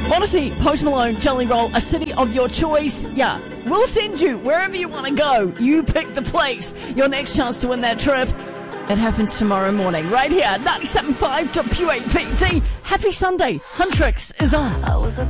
Honestly, Post Malone, Jelly Roll, a city of your choice. Yeah, we'll send you wherever you want to go. You pick the place. Your next chance to win that trip. It happens tomorrow morning, right here, 97.5 WAPT. Happy Sunday. Huntrix is on.